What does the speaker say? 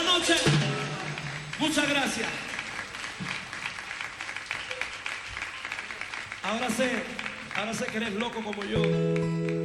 noche. Muchas gracias. Ahora sé que eres loco como yo.